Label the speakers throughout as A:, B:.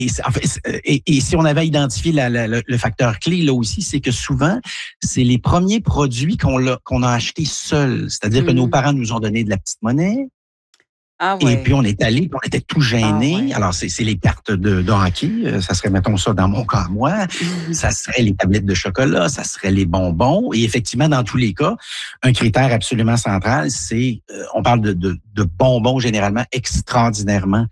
A: Et si on avait identifié le facteur clé là aussi, c'est que souvent, c'est les premiers produits qu'on a achetés seuls. C'est-à-dire que nos parents nous ont donné de la petite monnaie.
B: Ah ouais.
A: Et puis, on est allé, on était tout gênés.
B: Ah ouais.
A: Alors, c'est les cartes de hockey. Ça serait, mettons ça dans mon cas, moi. Ça serait les tablettes de chocolat. Ça serait les bonbons. Et effectivement, dans tous les cas, un critère absolument central, c'est, on parle de bonbons généralement extraordinairement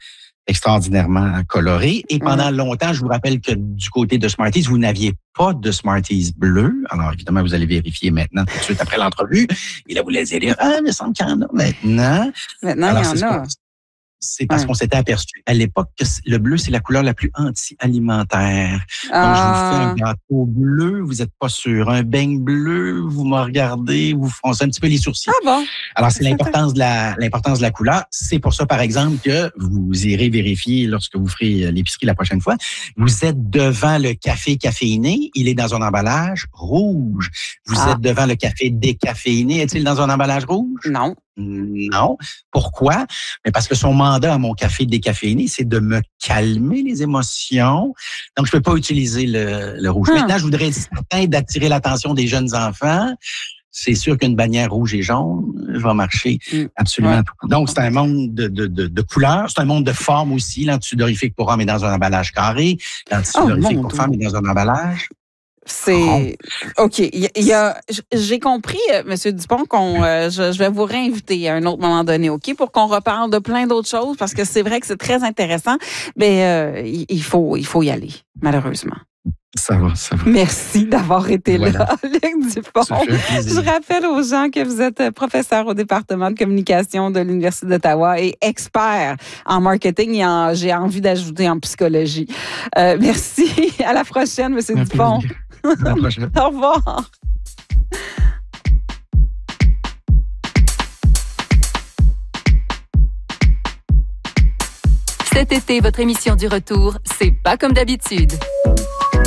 A: colorés. Et pendant longtemps, je vous rappelle que du côté de Smarties, vous n'aviez pas de Smarties bleus. Alors, évidemment, vous allez vérifier maintenant, tout de suite après l'entrevue. Et là, vous allez dire, il me semble qu'il y en a maintenant.
B: Maintenant,
A: alors,
B: il y en a.
A: C'est parce qu'on s'était aperçu à l'époque que le bleu, c'est la couleur la plus anti-alimentaire. Donc, je vous fais un gâteau bleu, vous n'êtes pas sûr. Un beigne bleu, vous me regardez, vous froncez un petit peu les sourcils.
B: Ah bon?
A: Alors, c'est l'importance de la couleur. C'est pour ça, par exemple, que vous irez vérifier lorsque vous ferez l'épicerie la prochaine fois. Vous êtes devant le café caféiné. Il est dans un emballage rouge. Vous êtes devant le café décaféiné. Est-il dans un emballage rouge?
B: Non.
A: Non. Pourquoi? Mais parce que son mandat à mon café décaféiné, c'est de me calmer les émotions. Donc, je peux pas utiliser le rouge. Maintenant, je voudrais être certain d'attirer l'attention des jeunes enfants. C'est sûr qu'une bannière rouge et jaune va marcher absolument tout. Donc, c'est un monde de couleurs. C'est un monde de forme aussi. L'antisudorifique pour hommes est dans un emballage carré. L'antisudorifique pour femmes est dans un emballage.
B: C'est OK. J'ai compris, Monsieur Dupont, je vais vous réinviter à un autre moment donné, OK, pour qu'on reparle de plein d'autres choses, parce que c'est vrai que c'est très intéressant. Mais il faut y aller, malheureusement.
A: Ça va.
B: Merci d'avoir été là, Luc Dupont. Je rappelle aux gens que vous êtes professeur au département de communication de l'Université d'Ottawa et expert en marketing et j'ai envie d'ajouter en psychologie. Merci. À la prochaine, Monsieur Dupont.
A: À la prochaine.
B: Au revoir.
C: Cet été, votre émission du retour, c'est pas comme d'habitude.